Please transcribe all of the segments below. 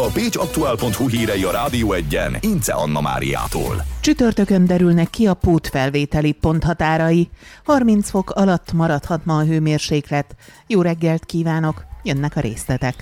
pécsaktuál.hu hírei a Rádió 1-en Ince Anna Máriától. Csütörtökön derülnek ki a pótfelvételi ponthatárai. 30 fok alatt maradhat ma a hőmérséklet. Jó reggelt kívánok, jönnek a részletek.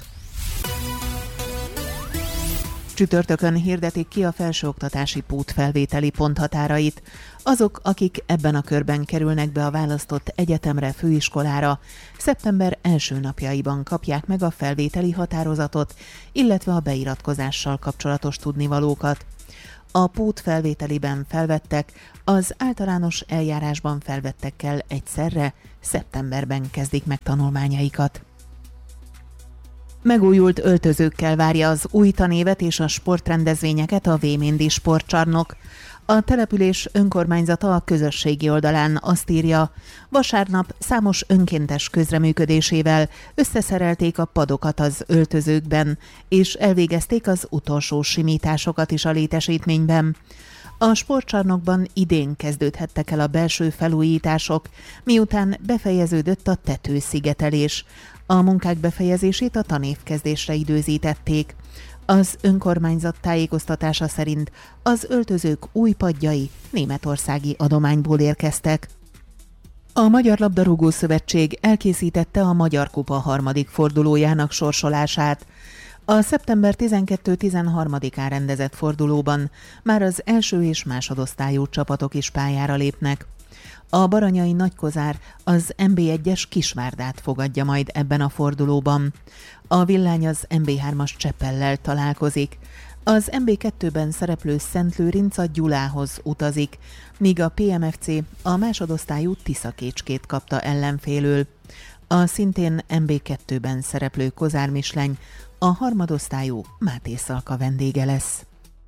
Csütörtökön hirdetik ki a felsőoktatási pótfelvételi ponthatárait. Azok, akik ebben a körben kerülnek be a választott egyetemre, főiskolára, szeptember első napjaiban kapják meg a felvételi határozatot, illetve a beiratkozással kapcsolatos tudnivalókat. A pótfelvételiben felvettek az általános eljárásban felvettekkel egyszerre szeptemberben kezdik meg tanulmányaikat. Megújult öltözőkkel várja az új tanévet és a sportrendezvényeket a Véméndi Sportcsarnok. A település önkormányzata a közösségi oldalán azt írja, vasárnap számos önkéntes közreműködésével összeszerelték a padokat az öltözőkben, és elvégezték az utolsó simításokat is a létesítményben. A sportcsarnokban idén kezdődhettek el a belső felújítások, miután befejeződött a tetőszigetelés. A munkák befejezését a tanévkezdésre időzítették. Az önkormányzat tájékoztatása szerint az öltözők új padjai németországi adományból érkeztek. A Magyar Labdarúgó Szövetség elkészítette a Magyar Kupa harmadik fordulójának sorsolását. A szeptember 12-13-án rendezett fordulóban már az első és másodosztályú csapatok is pályára lépnek. A baranyai Nagykozár az NB1-es Kisvárdát fogadja majd ebben a fordulóban. A Villány az NB3-as Csepellel találkozik. Az NB2-ben szereplő Szentlőrinc a Gyulához utazik, míg a PMFC a másodosztályú Tiszakécskét kapta ellenfélül. A szintén NB2-ben szereplő Kozár Misleny a harmadosztályú Máté Szalka vendége lesz.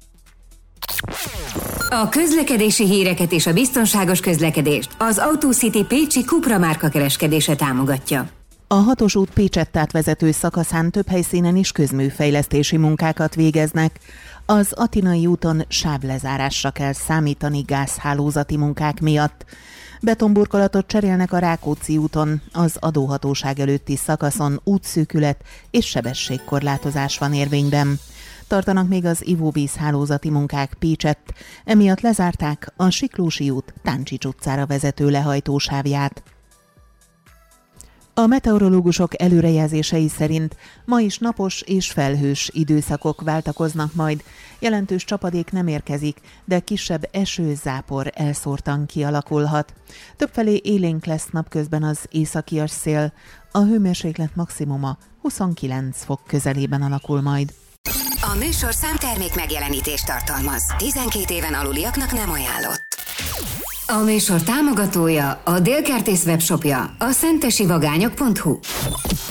A közlekedési híreket és a biztonságos közlekedést az AutoCity pécsi Cupra márka kereskedése támogatja. A 6-os út Pécsett vezető szakaszán több helyszínen is közműfejlesztési munkákat végeznek. Az Atinai úton sávlezárásra kell számítani gázhálózati munkák miatt. Betonburkolatot cserélnek a Rákóczi úton, az adóhatóság előtti szakaszon útszűkület és sebességkorlátozás van érvényben. Tartanak még az ivóvízhálózati munkák Pécsett, emiatt lezárták a Siklósi út Táncsics utcára vezető lehajtósávját. A meteorológusok előrejelzései szerint ma is napos és felhős időszakok váltakoznak majd. Jelentős csapadék nem érkezik, de kisebb eső-zápor elszórtan kialakulhat. Többfelé élénk lesz napközben az északias szél, a hőmérséklet maximuma 29 fok közelében alakul majd. A műsor számtermék megjelenítést tartalmaz. 12 éven aluliaknak nem ajánlott. A műsor támogatója, a Délkertész webshopja, a szentesivagányok.hu.